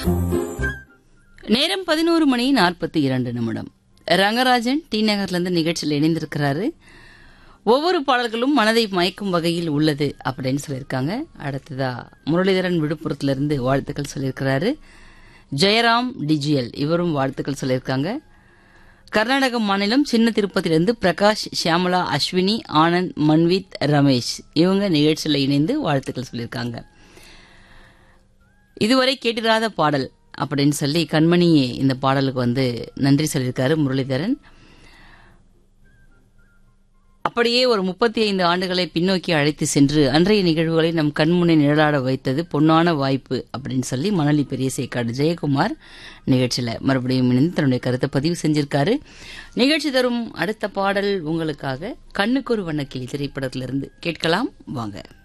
நேரம் 11:42. ரங்கராஜன் டி நகர்ல இருந்து நிகழ்ச்சியில் இணைந்திருக்கிறாரு. ஒவ்வொரு பாடல்களும் மனதை மயக்கும் வகையில் உள்ளது அப்படின்னு சொல்லியிருக்காங்க. அடுத்ததா முரளிதரன் விழுப்புரத்திலிருந்து வாழ்த்துக்கள் சொல்லியிருக்கிறாரு. ஜெயராம் டிஜிஎல் இவரும் வாழ்த்துக்கள் சொல்லியிருக்காங்க. கர்நாடக மாநிலம் சின்ன திருப்பதியிலிருந்து பிரகாஷ், ஷியாமலா, அஸ்வினி, ஆனந்த், மன்வித், ரமேஷ் இவங்க நிகழ்ச்சியில் இணைந்து வாழ்த்துக்கள் சொல்லியிருக்காங்க. இதுவரை கேட்டிராத பாடல் அப்படின்னு சொல்லி கண்மணியே இந்த பாடலுக்கு நன்றி சொல்லியிருக்காரு முரளிதரன். அப்படியே ஒரு 35 ஆண்டுகளை பின்னோக்கி அழைத்து சென்று அன்றைய நிகழ்வுகளை நம் கண்முன்னே நிழலாட வைத்தது பொன்னான வாய்ப்பு அப்படின்னு சொல்லி மணலி பெரிய சேக்காடு ஜெயக்குமார் நிகழ்ச்சியில மறுபடியும் இணைந்து தன்னுடைய கருத்தை பதிவு செஞ்சிருக்காரு. நிகழ்ச்சி தரும் அடுத்த பாடல் உங்களுக்காக கண்ணுக்கொரு வண்ணக்கிளி திரைப்படத்திலிருந்து கேட்கலாம் வாங்க.